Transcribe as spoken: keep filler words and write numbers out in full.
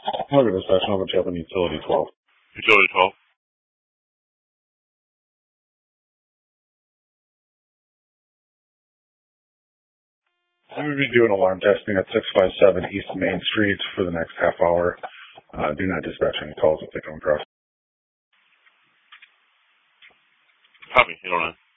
Look at this session over Chapman Utility twelve. Utility twelve. I'm going to be doing alarm testing at six five seven East Main Street for the next half hour. Uh, do not dispatch any calls if they come across. Copy. You don't know.